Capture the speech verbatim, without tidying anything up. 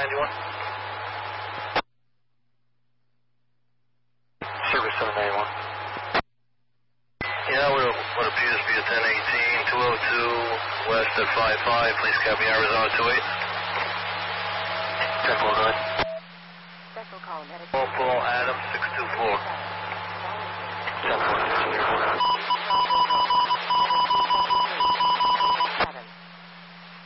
ninety-one. Service seven ninety-one. Yeah, what, what appears to be a ten eighteen, two oh two, west at five five, please copy Arizona two eight. ten four nine. Special call, medic. Paul Adam six two four.